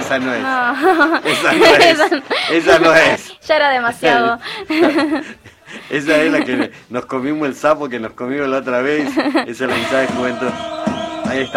esa no es. No. Esa no es. Esa no es. Ya era demasiado. Esa es la que nos comimos el sapo que nos comimos la otra vez. Esa es la mitad de juventud. Ahí está.